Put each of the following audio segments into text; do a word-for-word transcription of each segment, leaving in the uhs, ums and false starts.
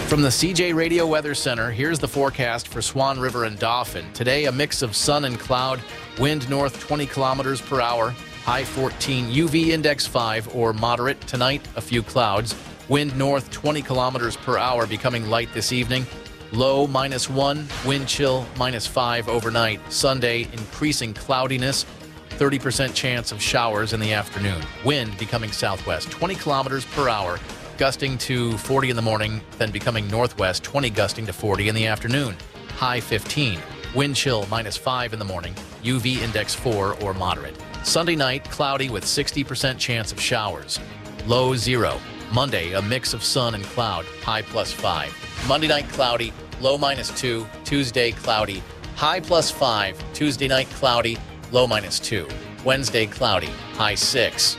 From the C J Radio Weather Center, here's the forecast for Swan River and Dauphin. Today, a mix of sun and cloud, wind north twenty kilometers per hour, high fourteen, U V index five or moderate. Tonight, a few clouds, wind north twenty kilometers per hour, becoming light this evening. Low minus one, wind chill minus five overnight. Sunday, increasing cloudiness, thirty percent chance of showers in the afternoon. Wind becoming southwest, twenty kilometers per hour, gusting to forty in the morning, then becoming northwest, twenty gusting to forty in the afternoon. High fifteen. Wind chill minus five in the morning, U V index four or moderate. Sunday night, cloudy with sixty percent chance of showers. Low zero. Monday, a mix of sun and cloud, high plus five. Monday night, cloudy, low minus two. Tuesday, cloudy, high plus five. Tuesday night, cloudy, low minus two. Wednesday, cloudy, high six.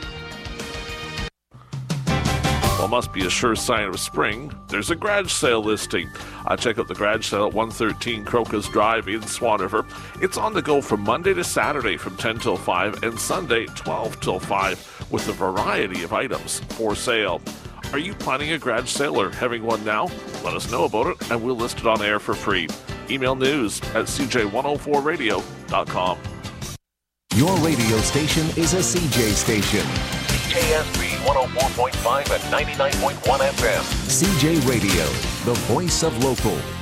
Well, must be a sure sign of spring. There's a garage sale listing. Uh, check out the garage sale at one thirteen Crocus Drive in Swan River. It's on the go from Monday to Saturday from ten till five and Sunday twelve till five with a variety of items for sale. Are you planning a garage sale or having one now? Let us know about it and we'll list it on air for free. Email news at c j one oh four radio dot com. Your radio station is a C J station. C J S B one oh four point five and ninety-nine point one F M. C J Radio, the voice of local.